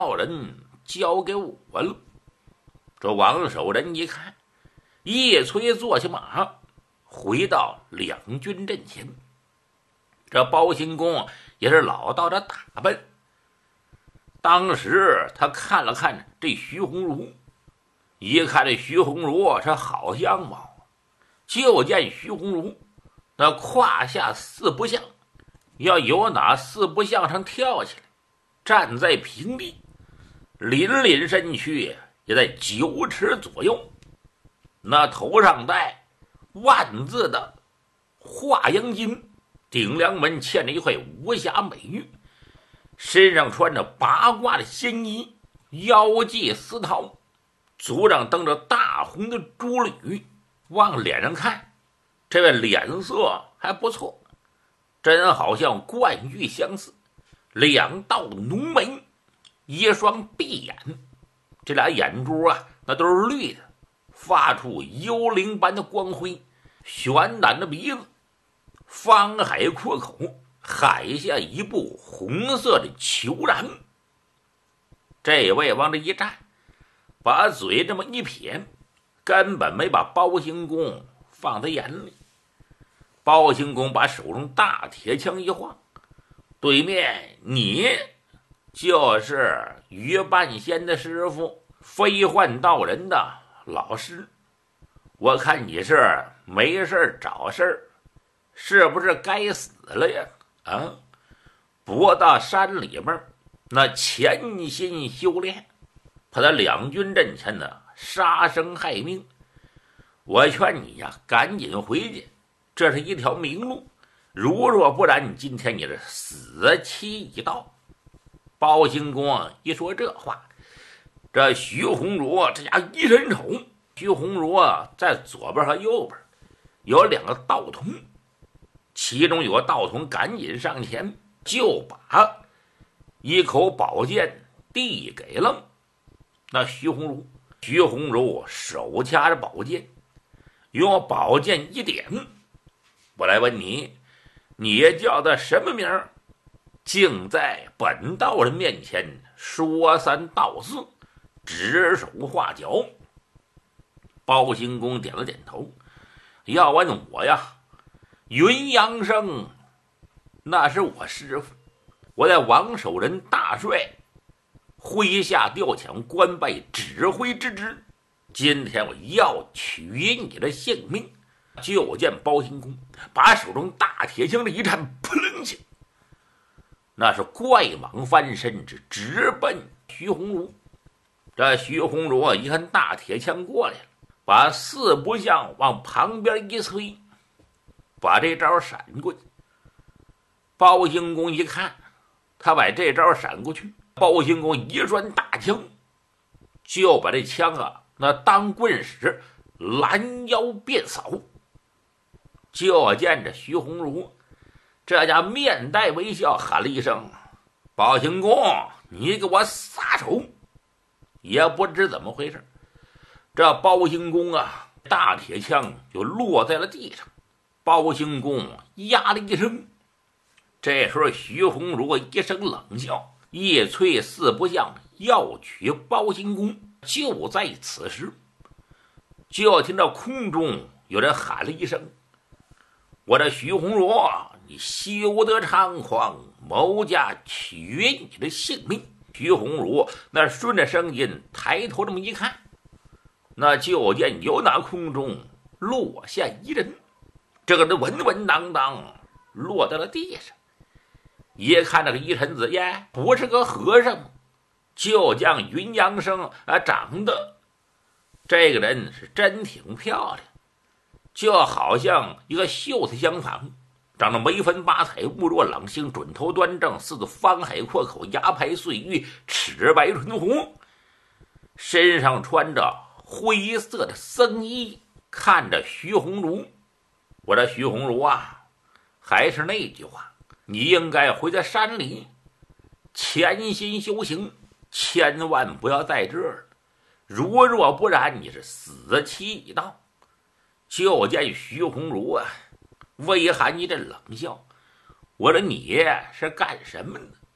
道人交给我了。这王守仁一看，一催坐下马，回到两军阵前。这包兴公也是老道的打扮。当时他看了看这徐鸿儒，一看这徐鸿儒是好相貌，就见徐鸿儒那胯下四不像，要由哪四不像上跳起来，站在平地，凛凛身躯也在9尺左右，那头上戴万字的华阳巾，顶梁门嵌着一块无瑕美玉，身上穿着八卦的仙衣，腰系丝绦，足上蹬着大红的珠履。往脸上看，这位脸色还不错，真好像冠玉相似，两道浓眉，一双碧眼，这俩眼珠啊，那都是绿的，发出幽灵般的光辉，悬胆的鼻子，方海阔口，海下一部红色的虬髯。这位往这一站，把嘴这么一撇，根本没把包兴公放在眼里。包兴公把手中大铁枪一晃，对面你就是于半仙的师傅，飞幻道人的老师，我看你是没事找事儿，是不是该死了呀？啊，不到山里边那潜心修炼，怕他两军阵前的杀生害命，我劝你呀，赶紧回去，这是一条明路，如若不然，今天你的死期已到。包兴公一说这话，这徐鸿儒这家一伸手，徐鸿儒在左边和右边有2个道童，其中有个道童赶紧上前，就把一口宝剑递给了那徐鸿儒。徐鸿儒手掐着宝剑，用宝剑一点，我来问你，你叫的什么名儿？竟在本道人面前说三道四，指手画脚。包兴公点了点头，要问我呀，云阳生那是我师傅，我在王守仁大帅麾下调遣官拜指挥之职，今天我要取你的性命。就见包兴公把手中大铁枪的一颤，扑棱起，那是怪蟒翻身，直奔徐鸿儒。这徐鸿儒一看大铁枪过来了，把四不像往旁边一推，把这招闪过去。包兴公一看，他把这招闪过去，包兴公一转大枪，就把这枪那当棍使，拦腰便扫。就见着徐鸿儒这家面带微笑，喊了一声：“包兴公，你给我撒手！”也不知怎么回事，这包兴公大铁枪就落在了地上。包兴公呀了一声，这时候徐鸿儒一声冷笑，一催四不像要取包兴公。就在此时，就听到空中有人喊了一声：“我这徐鸿儒，你休得猖狂，谋家取你的性命！”徐鸿儒那顺着声音抬头这么一看，那就见有那空中落下一人，这个人稳稳当当落在了地上。一看这个一臣子呀，不是个和尚，就将云阳生长得这个人是真挺漂亮，就好像一个秀才相仿，长得眉分八彩，目若朗星，准头端正，似个方海阔口，牙白碎玉，齿白唇红，身上穿着灰色的僧衣。看着徐鸿儒，我这徐鸿儒还是那句话，你应该回在山里潜心修行，千万不要在这儿，如若不然，你是死期已到。就见徐鸿儒微含一阵冷笑，我说你是干什么的？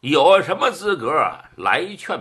有什么资格来劝